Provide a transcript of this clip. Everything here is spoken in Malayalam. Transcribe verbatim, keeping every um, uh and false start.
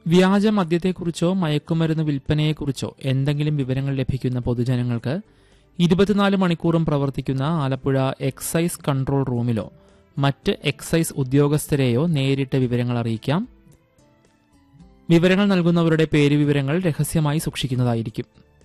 വ്യാജ മദ്യത്തെക്കുറിച്ചോ മയക്കുമരുന്ന് വിൽപ്പനയെക്കുറിച്ചോ എന്തെങ്കിലും വിവരങ്ങൾ ലഭിക്കുന്ന പൊതുജനങ്ങൾക്ക് ഇരുപത്തിനാല് മണിക്കൂറും പ്രവർത്തിക്കുന്ന ആലപ്പുഴ എക്സൈസ് കൺട്രോൾ റൂമിലോ മറ്റ് എക്സൈസ് ഉദ്യോഗസ്ഥരെയോ നേരിട്ട് വിവരങ്ങൾ അറിയിക്കാം. വിവരങ്ങൾ നൽകുന്നവരുടെ പേര് വിവരങ്ങൾ രഹസ്യമായി സൂക്ഷിക്കുന്നതായിരിക്കും.